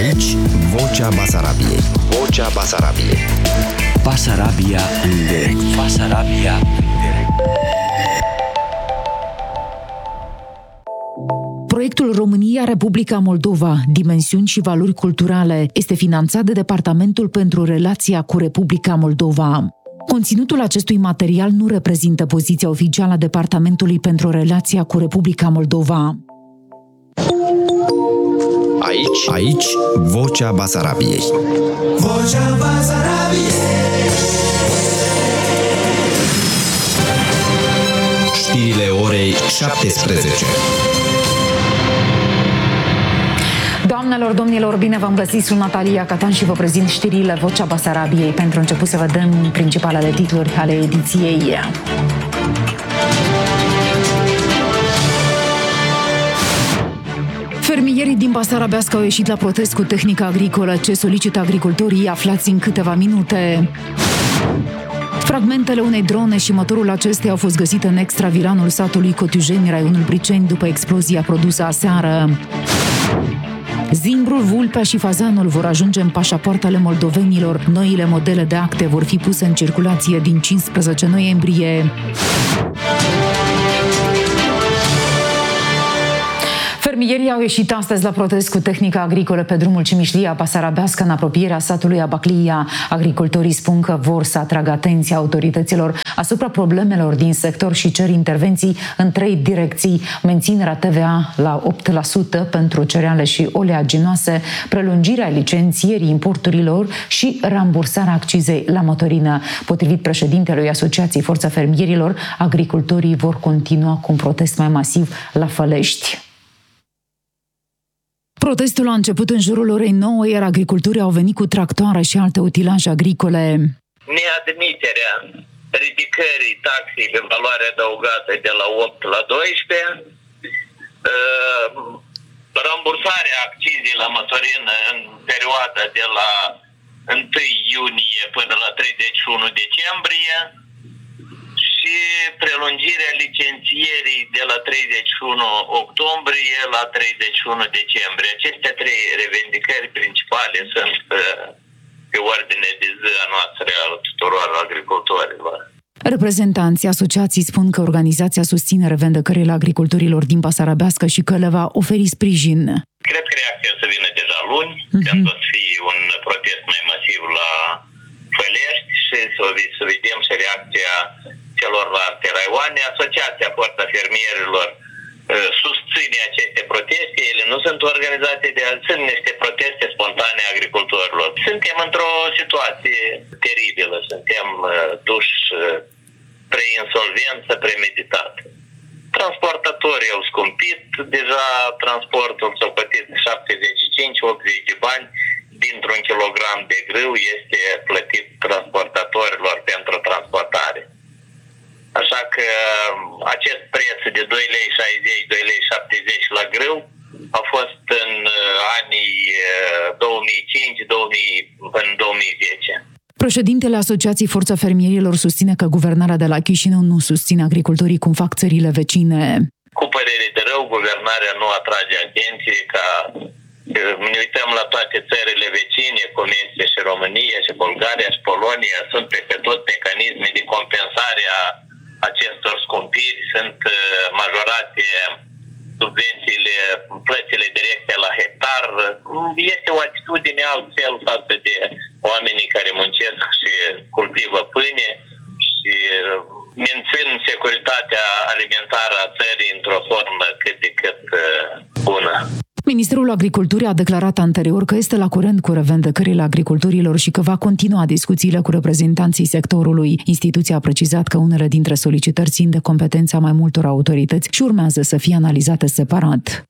Aici, Vocea Basarabiei. Vocea Basarabiei. Basarabia în direct. Basarabia în direct. Proiectul România-Republica Moldova, dimensiuni și valori culturale, este finanțat de Departamentul pentru Relația cu Republica Moldova. Conținutul acestui material nu reprezintă poziția oficială a Departamentului pentru Relația cu Republica Moldova. Aici, Vocea Basarabiei. Vocea Basarabiei. Știrile orei 17. Doamnelor, domnilor, bine v-am găsit, sunt Natalia Catan și vă prezint știrile Vocea Basarabiei. Pentru început să vedem principalele titluri ale ediției. Fermierii din Basarabească au ieșit la protest cu tehnica agricolă. Ce solicită agricultorii, aflați în câteva minute. Fragmentele unei drone și motorul acesteia au fost găsite în extravilanul satului Cotujeni, raionul Briceni, după explozia produsă aseară. Zimbrul, vulpea și fazanul vor ajunge în pașapoartele moldovenilor. Noile modele de acte vor fi puse în circulație din 15 noiembrie. Fermierii au ieșit astăzi la protest cu tehnica agricolă pe drumul Cimișlia-Basarabească, în apropierea satului Abaclia. Agricultorii spun că vor să atragă atenția autorităților asupra problemelor din sector și cer intervenții în 3 direcții: menținerea TVA la 8% pentru cereale și oleaginoase, prelungirea licențierii importurilor și rambursarea accizei la motorină. Potrivit președintelui Asociației Forța Fermierilor, agricultorii vor continua cu un protest mai masiv la Fălești. Protestul a început în jurul orei 9, iar agricultorii au venit cu tractoare și alte utilaje agricole. Neadmiterea ridicării taxei pe valoare adăugată de la 8 la 12, rambursarea accizei la motorină în perioada de la 1 iunie până la 31 decembrie și prelungirea licențierii de la 31 octombrie la 31 decembrie. Aceste 3 revendicări principale sunt pe ordine de zi a noastră a tuturor agricultorilor. Reprezentanții asociației spun că organizația susține revendicările agricultorilor din Basarabească și că le va oferi sprijin. Cred că reacția să vină deja luni, când o să fie un protest mai masiv la Fălești și să vedem și reacția celorlalte raioane. Asociația Forța Fermierilor susține aceste proteste. Ele nu sunt organizate de alții, sunt niște proteste spontane a agricultorilor. Suntem într-o situație teribilă, suntem duși pre-insolvență premeditată. Transportatorii au scumpit deja transportul, s-au plătit 75-80 de bani dintr-un kilogram de grâu este plătit transportatorilor pentru transportare. Așa că acest preț de 2,60 lei, 2,70 lei la grâu a fost în anii 2005 până în 2010. Președintele Asociației Forța Fermierilor susține că guvernarea de la Chișinău nu susține agricultorii cum fac țările vecine. Cu părere de rău, guvernarea nu atrage atenție ca ne uităm la toate țările vecine, cum este și România, și Bulgaria, și Polonia, sunt peste tot mecanisme de compensare a acestor scumpiri, sunt majorate subvențiile, plățile directe la hectar. Este o atitudine altfel față de oamenii care muncesc și cultivă pâine și mențin securitatea alimentară a țării într-o formă cât de cât bună. Ministerul Agriculturii a declarat anterior că este la curent cu revendicările agricultorilor și că va continua discuțiile cu reprezentanții sectorului. Instituția a precizat că unele dintre solicitări țin de competența mai multor autorități și urmează să fie analizate separat.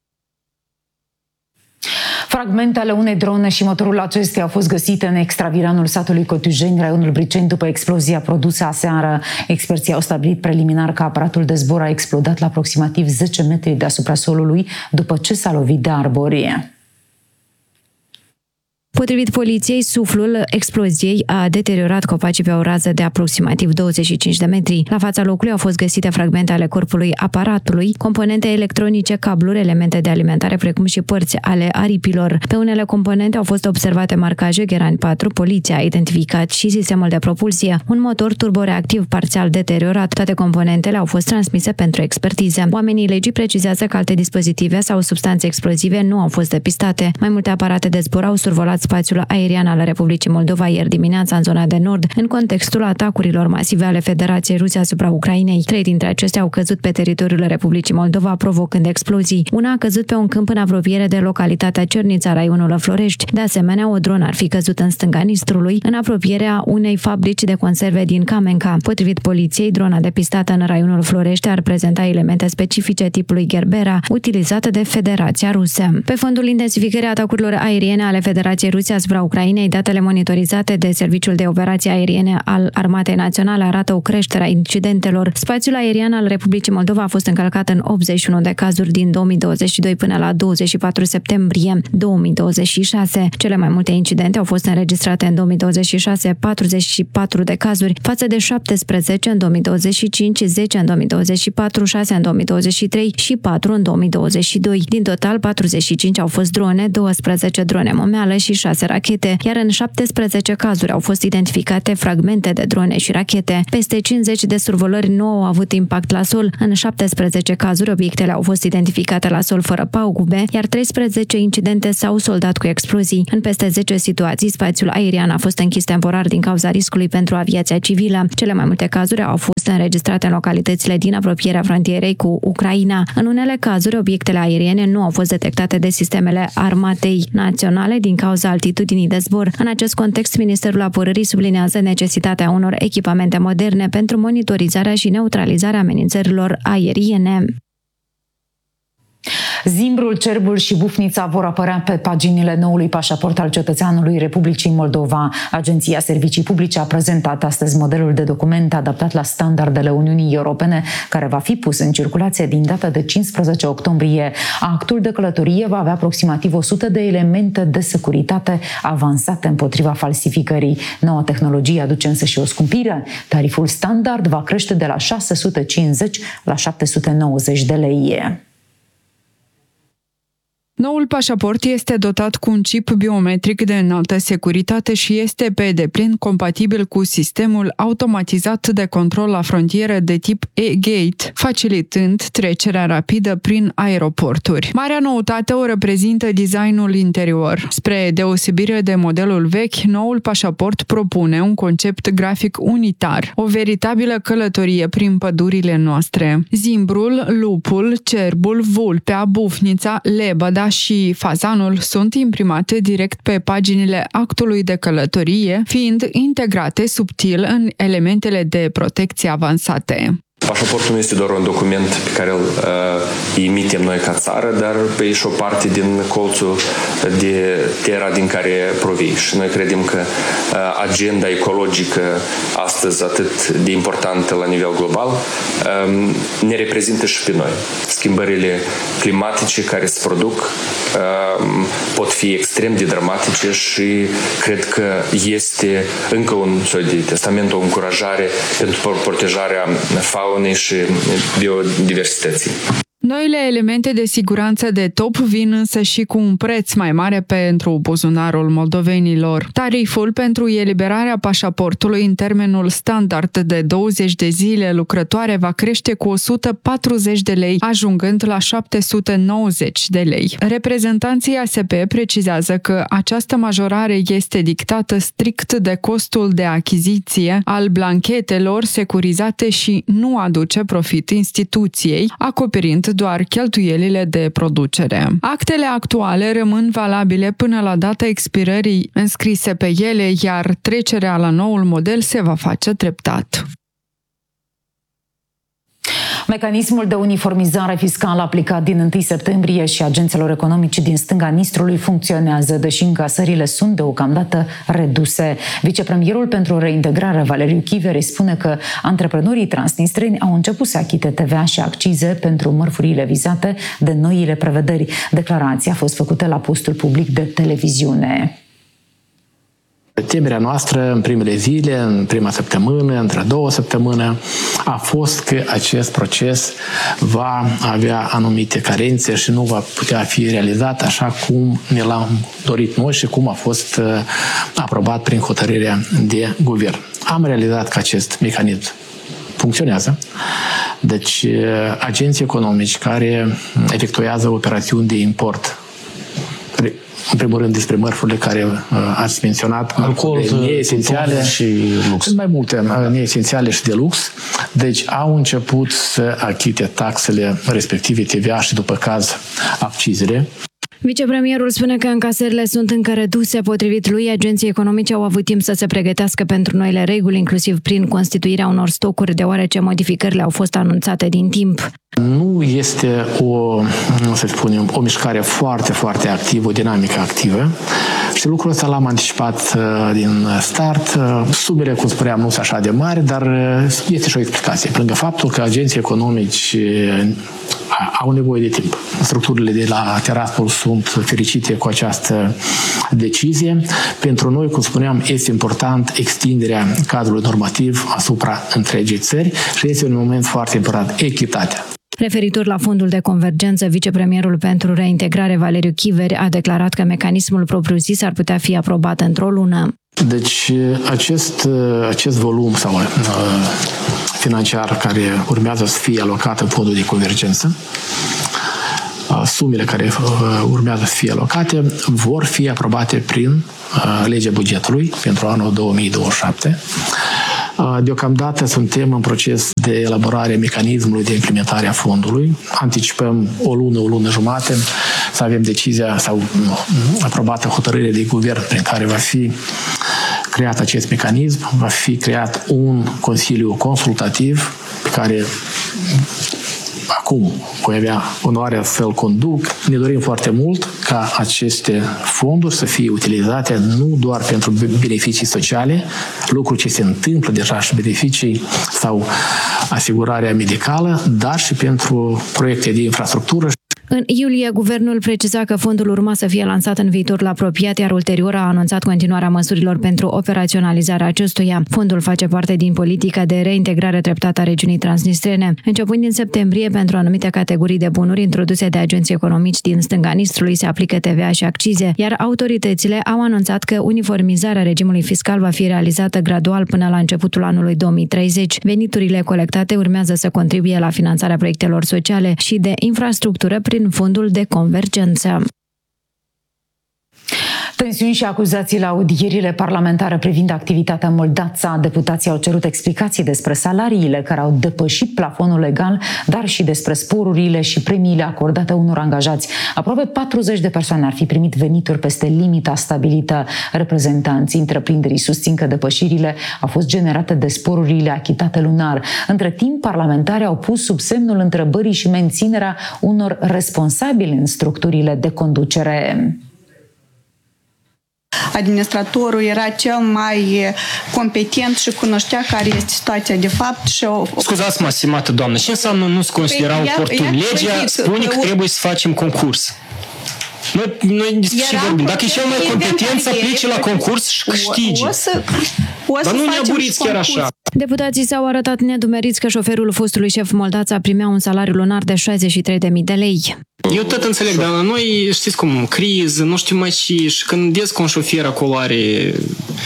Fragmentele unei drone și motorul acesteia au fost găsite în extravilanul satului Cotujeni, raionul Briceni, după explozia produsă aseară. Experții au stabilit preliminar că aparatul de zbor a explodat la aproximativ 10 metri deasupra solului după ce s-a lovit de arbori. Potrivit poliției, suflul exploziei a deteriorat copacii pe o rază de aproximativ 25 de metri. La fața locului au fost găsite fragmente ale corpului aparatului, componente electronice, cabluri, elemente de alimentare, precum și părți ale aripilor. Pe unele componente au fost observate marcaje Gherani 4, poliția a identificat și sistemul de propulsie, un motor turboreactiv parțial deteriorat. Toate componentele au fost transmise pentru expertize. Oamenii legii precizează că alte dispozitive sau substanțe explozive nu au fost depistate. Mai multe aparate de zbor au survolat spațiul aerian al Republicii Moldova ieri dimineața în zona de nord, în contextul atacurilor masive ale Federației Ruse asupra Ucrainei. 3 dintre acestea au căzut pe teritoriul Republicii Moldova, provocând explozii. Una a căzut pe un câmp în apropiere de localitatea Cernița, raionul Florești. De asemenea, o dronă ar fi căzut în stânga Nistrului, în apropierea unei fabrici de conserve din Kamenka. Potrivit poliției, drona depistată în raionul Florești ar prezenta elemente specifice tipului Gerbera, utilizată de Federația Rusă. Pe fondul intensificării atacurilor aeriene ale Federației Ruse asupra Ucrainei, datele monitorizate de Serviciul de Operații Aeriene al Armatei Naționale arată o creștere a incidentelor. Spațiul aerian al Republicii Moldova a fost încălcat în 81 de cazuri din 2022 până la 24 septembrie 2026. Cele mai multe incidente au fost înregistrate în 2026, 44 de cazuri, față de 17 în 2025, 10 în 2024, 6 în 2023 și 4 în 2022. Din total, 45 au fost drone, 12 drone momeală și 6 rachete, iar în 17 cazuri au fost identificate fragmente de drone și rachete. Peste 50 de survolări nu au avut impact la sol. În 17 cazuri, obiectele au fost identificate la sol fără pagube, iar 13 incidente s-au soldat cu explozii. În peste 10 situații, spațiul aerian a fost închis temporar din cauza riscului pentru aviația civilă. Cele mai multe cazuri au fost înregistrate în localitățile din apropierea frontierei cu Ucraina. În unele cazuri, obiectele aeriene nu au fost detectate de sistemele Armatei Naționale din cauza altitudinii de zbor. În acest context, Ministerul Apărării sublinează necesitatea unor echipamente moderne pentru monitorizarea și neutralizarea amenințărilor aeriene. Zimbrul, cerbul și bufnița vor apărea pe paginile noului pașaport al cetățeanului Republicii Moldova. Agenția Servicii Publice a prezentat astăzi modelul de document adaptat la standardele Uniunii Europene, care va fi pus în circulație din data de 15 octombrie. Actul de călătorie va avea aproximativ 100 de elemente de securitate avansate împotriva falsificării. Noua tehnologie aduce însă și o scumpire. Tariful standard va crește de la 650 la 790 de lei. Noul pașaport este dotat cu un chip biometric de înaltă securitate și este pe deplin compatibil cu sistemul automatizat de control la frontieră de tip e-gate, facilitând trecerea rapidă prin aeroporturi. Marea noutate o reprezintă designul interior. Spre deosebire de modelul vechi, noul pașaport propune un concept grafic unitar, o veritabilă călătorie prin pădurile noastre. Zimbrul, lupul, cerbul, vulpea, bufnița, lebăda și fazanul sunt imprimate direct pe paginile actului de călătorie, fiind integrate subtil în elementele de protecție avansate. Pașaportul nu este doar un document pe care îl emitem noi ca țară, dar e și o parte din colțul de terra din care provii. Și noi credem că agenda ecologică astăzi atât de importantă la nivel global ne reprezintă și pe noi. Schimbările climatice care se produc pot fi extrem de dramatice și cred că este încă un soi de testament, o încurajare pentru protejarea faunei și biodiversității. Noile elemente de siguranță de top vin însă și cu un preț mai mare pentru buzunarul moldovenilor. Tariful pentru eliberarea pașaportului în termenul standard de 20 de zile lucrătoare va crește cu 140 de lei, ajungând la 790 de lei. Reprezentanții ASP precizează că această majorare este dictată strict de costul de achiziție al blanchetelor securizate și nu aduce profit instituției, acoperind doar cheltuielile de producere. Actele actuale rămân valabile până la data expirării înscrise pe ele, iar trecerea la noul model se va face treptat. Mecanismul de uniformizare fiscală aplicat din 1 septembrie și agenților economici din stânga Nistrului funcționează, deși încasările sunt deocamdată reduse. Vicepremierul pentru reintegrare, Valeriu Chiveri, spune că antreprenorii transnistreni au început să achite TVA și accize pentru mărfurile vizate de noile prevederi. Declarația a fost făcută la postul public de televiziune. Temerea noastră în primele zile, în prima săptămână, între 2 săptămâni, a fost că acest proces va avea anumite carențe și nu va putea fi realizat așa cum ne l-am dorit noi și cum a fost aprobat prin hotărârea de guvern. Am realizat că acest mecanism funcționează. Deci, agenții economici care efectuează operațiuni de import, în primul rând despre mărfurile care ați menționat, alcool, neesențiale și lux. Sunt mai multe neesențiale și de lux. Deci au început să achite taxele respective TVA și după caz accizele. Vicepremierul spune că încasările sunt încă reduse. Potrivit lui, agenții economice au avut timp să se pregătească pentru noile reguli, inclusiv prin constituirea unor stocuri, deoarece modificările au fost anunțate din timp. Nu este o mișcare foarte, foarte activă, o dinamică activă și lucrul ăsta l-am anticipat din start. Sumele, cum spuneam, nu sunt așa de mari, dar este și o explicație. Pe lângă faptul că agenții economici au nevoie de timp. Structurile de la Tiraspol sunt fericite cu această decizie. Pentru noi, cum spuneam, este important extinderea cadrului normativ asupra întregii țări și este un moment foarte important, echitatea. Referitor la fondul de convergență, vicepremierul pentru reintegrare Valeriu Chiveri a declarat că mecanismul propriu-zis ar putea fi aprobat într-o lună. Deci acest volum sau financiar care urmează să fie alocat în fondul de convergență, sumele care urmează să fie alocate vor fi aprobate prin legea bugetului pentru anul 2027. Deocamdată suntem în proces de elaborare a mecanismului de implementare a fondului. Anticipăm o lună jumate să avem decizia sau aprobată hotărâre de guvern prin care va fi creat acest mecanism, va fi creat un consiliu consultativ pe care acum voi avea onoarea să-l conduc. Ne dorim foarte mult ca aceste fonduri să fie utilizate nu doar pentru beneficii sociale, lucru ce se întâmplă deja și beneficii sau asigurarea medicală, dar și pentru proiecte de infrastructură. În iulie, guvernul preciza că fondul urma să fie lansat în viitorul apropiat, iar ulterior a anunțat continuarea măsurilor pentru operaționalizarea acestuia. Fondul face parte din politica de reintegrare treptată a regiunii transnistrene. Începând din septembrie, pentru anumite categorii de bunuri introduse de agenții economici din stânga Nistrului se aplică TVA și accize, iar autoritățile au anunțat că uniformizarea regimului fiscal va fi realizată gradual până la începutul anului 2030. Veniturile colectate urmează să contribuie la finanțarea proiectelor sociale și de infrastructură prin fondul de convergență. Tensiuni și acuzații la audierile parlamentare privind activitatea în Moldava. Deputații au cerut explicații despre salariile care au depășit plafonul legal, dar și despre sporurile și premiile acordate unor angajați. Aproape 40 de persoane ar fi primit venituri peste limita stabilită. Reprezentanții întreprinderii susțin că depășirile au fost generate de sporurile achitate lunar. Între timp, parlamentarii au pus sub semnul întrebării și menținerea unor responsabili în structurile de conducere. Administratorul era cel mai competent și cunoștea care este situația de fapt. Și Scuzați-mă, stimată doamnă, ce înseamnă nu se considera oportun? Legea spune că trebuie să facem concurs. Noi despre ce vorbim? Dacă e cel mai competent să aplice la concurs și câștige. Dar nu ne aburiți chiar așa. Deputații s-au arătat nedumeriți că șoferul fostului șef Moldața primea un salariu lunar de 63.000 de lei. Eu tot înțeleg, dar noi știți cum, criză, nu știu mai și când vezi că un șofer acolo are...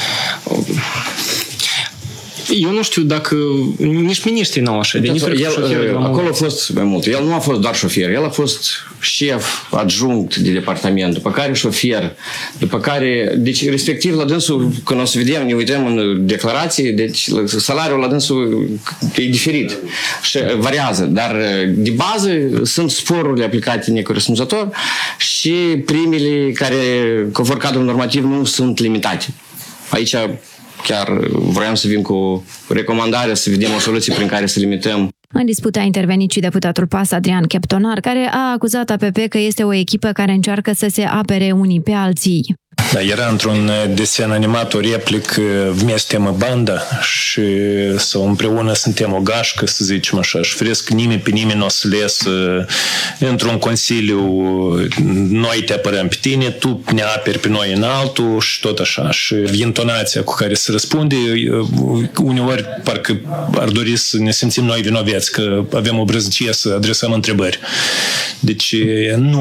Eu nu știu dacă nici miniștrii n-au așa. Acolo a fost mai mult. El nu a fost doar șofer, el a fost șef adjunct de departament, după care șofer, după care, deci respectiv la dânsul, când o să vedem, ne uităm în declarație, deci salariul la dânsul e diferit și variază, dar de bază sunt sporurile aplicate necorespunzător și primele care, conform cadrul normativ, nu sunt limitate. Aici chiar vroiam să vin cu recomandare, să vedem o soluție prin care să limităm. În dispută a intervenit și deputatul PAS Adrian Cheptonar, care a acuzat APP că este o echipă care încearcă să se apere unii pe alții. Da, era într-un desen animat o replică vmesте мы banda și sau împreună suntem o gașcă, să zicem așa, și firesc nimeni pe nimeni o să iasă într-un consiliu, noi te apărăm pe tine, tu ne aperi pe noi în altul și tot așa. Și intonația cu care se răspunde, uneori parcă ar dori să ne simțim noi vinovați, că avem o brăznicie să adresăm întrebări. Deci nu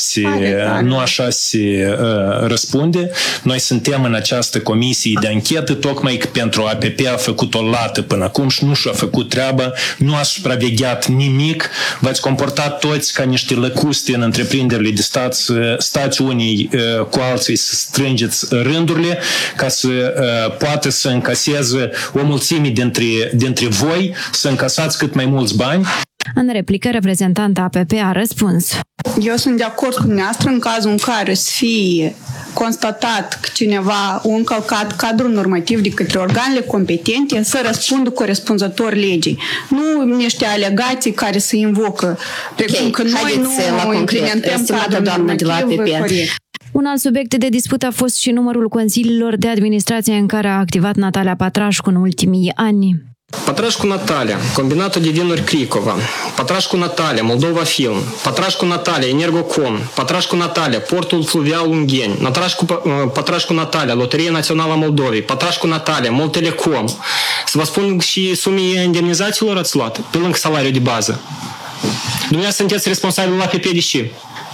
așa se răspunde. Noi suntem în această comisie de anchetă tocmai pentru APP a făcut o lată până acum și nu și-a făcut treaba, nu a supravegheat nimic, v-ați comportat toți ca niște lăcuste în întreprinderile de stat, stați unii cu alții să strângeți rândurile ca să poată să încaseze o mulțime dintre voi, să încasați cât mai mulți bani. În replică, reprezentanta APP a răspuns. Eu sunt de acord cu dumneavoastră în cazul în care să fie constatat că cineva a încălcat cadrul normativ de către organele competente să răspundă corespunzător legii. Nu niște alegații care se invocă, precum că noi nu implementăm cadrul normativ corect. Un alt subiect de dispută a fost și numărul consiliilor de administrație în care a activat Natalia Patrașcu în ultimii ani. Patrașcu Natalia, Combinatul de Vinuri Cricova, Patrașcu Natalia, Moldova Film, Patrașcu Natalia, Energocom, Patrașcu Natalia, Portul Fluvial Ungheni, Patrașcu Natalia, Loteria Națională a Moldovei, Patrașcu Natalia, Moltelecom. Să vă spun și sumii indemnizațiilor ați luat, pe lângă salariul de bază. Dumneavoastră sunteți responsabil la APP de ce?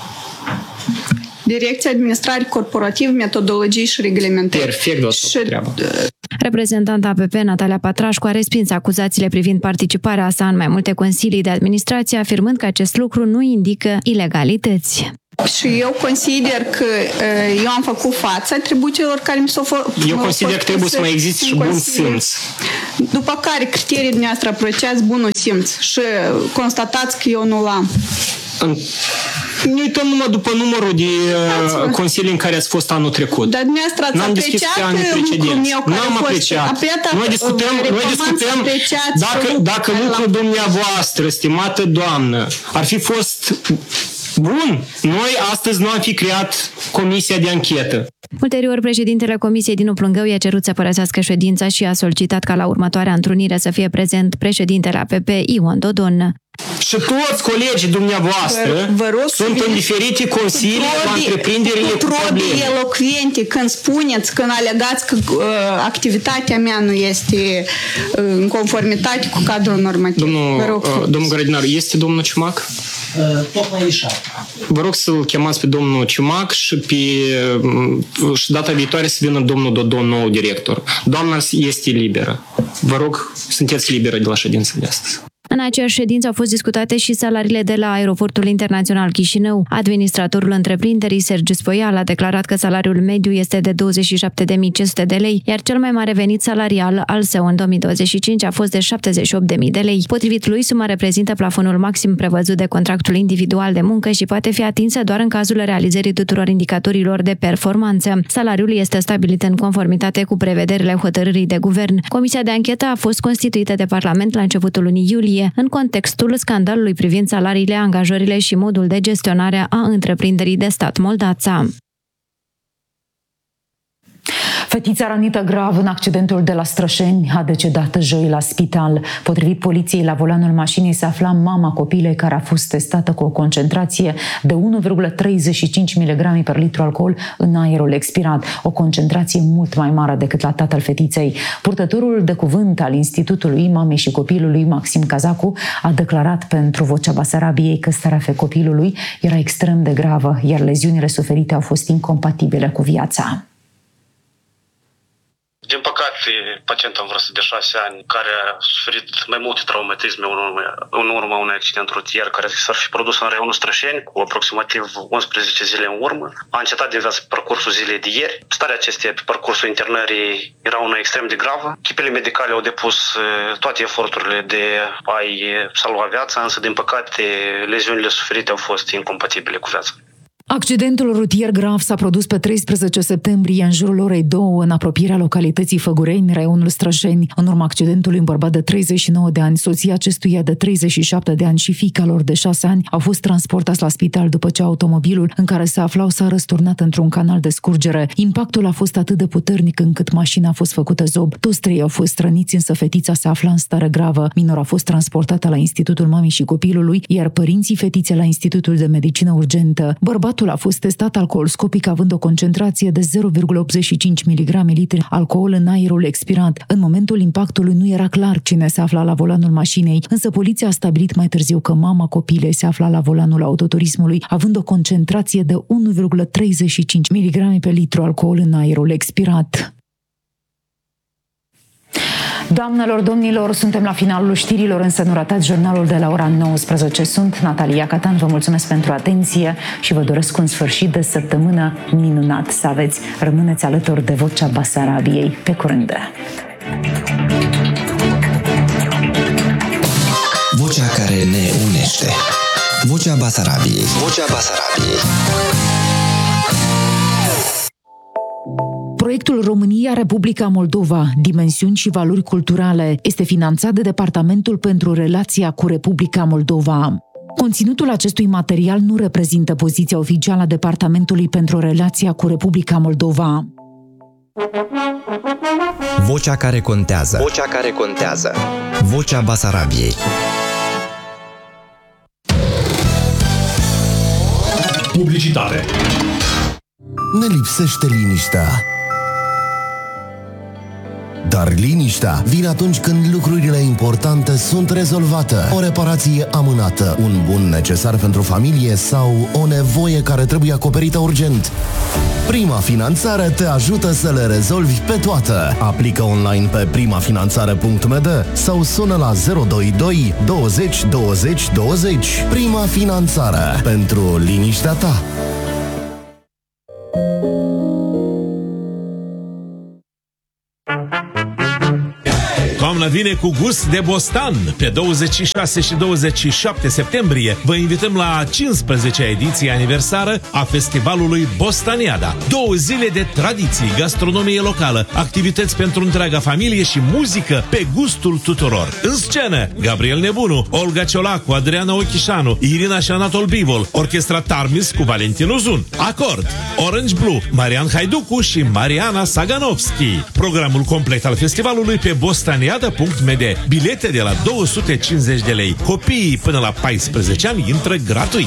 Direcția Administrare Corporativ, Metodologii și Reglementări. Perfect, vă treabă. Reprezentanta APP, Natalia Patrașcu, a respins acuzațiile privind participarea sa în mai multe consilii de administrație, afirmând că acest lucru nu indică ilegalități. Și eu consider că eu am făcut față atribuțiilor care mi s-au fost. Eu consider că trebuie să mai existe și bun simț. După care criteriile dumneavoastră apreciați bunul simț și constatați că eu nu l-am. Ne uităm numai după numărul de consilii în care ați fost anul trecut. Dar dumneavoastră ați apreciat lucrul meu care N-am apreciat. Noi discutăm dacă lucrul dumneavoastră, stimată doamnă, ar fi fost bun, noi astăzi nu am fi creat comisia de anchetă. Ulterior, președintele Comisiei Dinu Plângău i-a cerut să părăsească ședința și a solicitat ca la următoarea întrunire să fie prezent președintele APP Ion Dodon. Și toți colegii dumneavoastră sunt în diferite consilii la întreprinderile cu probleme. Elocvente când spuneți, când alegați că activitatea mea nu este în conformitate cu cadrul normativ. Domnul grădinar, este domnul Ciumac? Tocmai ieșa. Vă rog să-l chemați pe domnul Ciumac și data viitoare să vină domnul Dodon, nou director. Doamna este liberă. Vă rog, sunteți liberă de la ședința de astăzi. În aceeași ședință au fost discutate și salariile de la Aeroportul Internațional Chișinău. Administratorul întreprinderii, Sergiu Spoial, a declarat că salariul mediu este de 27.500 de lei, iar cel mai mare venit salarial al său în 2025 a fost de 78.000 de lei. Potrivit lui, suma reprezintă plafonul maxim prevăzut de contractul individual de muncă și poate fi atinsă doar în cazul realizării tuturor indicatorilor de performanță. Salariul este stabilit în conformitate cu prevederile hotărârii de guvern. Comisia de anchetă a fost constituită de Parlament la începutul lunii iulie, în contextul scandalului privind salariile, angajările și modul de gestionare a întreprinderii de stat Moldața. Fetița rănită grav în accidentul de la Strășeni a decedat joi la spital. Potrivit poliției, la volanul mașinii se afla mama copilei, care a fost testată cu o concentrație de 1,35 mg per litru alcool în aerul expirat, o concentrație mult mai mare decât la tatăl fetiței. Purtătorul de cuvânt al Institutului Mamei și Copilului, Maxim Cazacu, a declarat pentru Vocea Basarabiei că starea copilului era extrem de gravă, iar leziunile suferite au fost incompatibile cu viața. Din păcate, pacienta în vârstă de 6 ani, care a suferit mai multe traumatisme în urma unui accident rutier care s-ar fi produs în raionul Strășeni, cu aproximativ 11 zile în urmă, a încetat de viață pe parcursul zilei de ieri. Starea acesteia pe parcursul internării era una extrem de gravă. Echipele medicale au depus toate eforturile de a-i salva viața, însă, din păcate, leziunile suferite au fost incompatibile cu viața. Accidentul rutier grav s-a produs pe 13 septembrie în jurul orei 2 în apropierea localității Făgureni, raionul Strășeni. În urma accidentului, un bărbat de 39 de ani, soția acestuia de 37 de ani și fiica lor de 6 ani au fost transportați la spital după ce automobilul în care se aflau s-a răsturnat într-un canal de scurgere. Impactul a fost atât de puternic încât mașina a fost făcută zob. Toți trei au fost răniți, însă fetița se afla în stare gravă. Minora a fost transportată la Institutul Mamei și Copilului, iar părinții fetiței la Institutul de Medicină Urgentă. Bărbatul a fost testat alcoolscopic având o concentrație de 0,85 mg alcool în aerul expirat. În momentul impactului nu era clar cine se afla la volanul mașinei, însă poliția a stabilit mai târziu că mama copilei se afla la volanul autoturismului, având o concentrație de 1,35 mg pe litru alcool în aerul expirat. Doamnelor, domnilor, suntem la finalul știrilor, însă nu ratați jurnalul de la ora 19. Sunt Natalia Catan, vă mulțumesc pentru atenție și vă doresc un sfârșit de săptămână minunat să aveți. Rămâneți alături de Vocea Basarabiei. Pe curând! Vocea care ne unește. Vocea Basarabiei. Vocea Basarabiei. Proiectul România-Republica Moldova, dimensiuni și valori culturale, este finanțat de Departamentul pentru Relația cu Republica Moldova. Conținutul acestui material nu reprezintă poziția oficială a Departamentului pentru Relația cu Republica Moldova. Vocea care contează. Vocea care contează. Vocea Basarabiei. Publicitate. Ne lipsește liniștea. Dar liniștea vine atunci când lucrurile importante sunt rezolvate. O reparație amânată, un bun necesar pentru familie sau o nevoie care trebuie acoperită urgent. Prima Finanțare te ajută să le rezolvi pe toate. Aplică online pe primafinanțare.md sau sună la 022 20 20 20. Prima Finanțare. Pentru liniștea ta. Toamna vine cu gust de bostan. Pe 26 și 27 septembrie vă invităm la 15-a ediție aniversară a festivalului Bostaniada. 2 zile de tradiții, gastronomie locală, activități pentru întreaga familie și muzică pe gustul tuturor. În scenă, Gabriel Nebunu, Olga Ciolacu, Adriana Ochișanu, Irina și Anatol Bivol, Orchestra Tarmis cu Valentin Ozun, Acord, Orange Blue, Marian Haiducu și Mariana Saganovski. Programul complet al festivalului pe bostaniada.md. Bilete de la 250 de lei. Copiii până la 14 ani intră gratuit.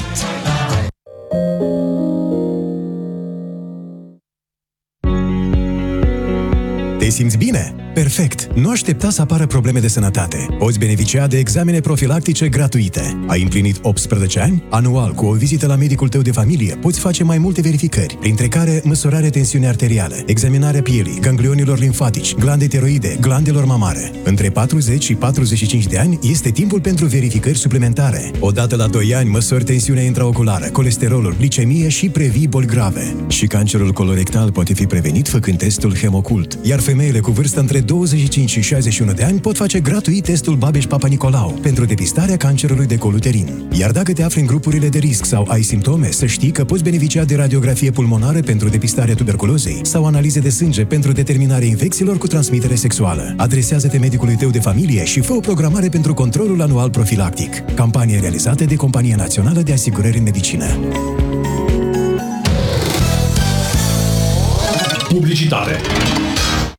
Te simți bine? Perfect! Nu aștepta să apară probleme de sănătate. Poți beneficia de examene profilactice gratuite. Ai împlinit 18 ani? Anual, cu o vizită la medicul tău de familie, poți face mai multe verificări, printre care măsurarea tensiunii arteriale, examinarea pielii, ganglionilor limfatici, glande tiroide, glandelor mamare. Între 40 și 45 de ani este timpul pentru verificări suplimentare. Odată la 2 ani măsori tensiunea intraoculară, colesterolul, glicemie și previi boli grave. Și cancerul colorectal poate fi prevenit făcând testul Hemocult. Iar femeile cu vârstă între 25 și 61 de ani pot face gratuit testul Babeș-Papa Nicolau pentru depistarea cancerului de col uterin. Iar dacă te afli în grupurile de risc sau ai simptome, să știi că poți beneficia de radiografie pulmonară pentru depistarea tuberculozei sau analize de sânge pentru determinarea infecțiilor cu transmitere sexuală. Adresează-te medicului tău de familie și fă o programare pentru controlul anual profilactic. Campanie realizată de Compania Națională de Asigurări în Medicină. Publicitate.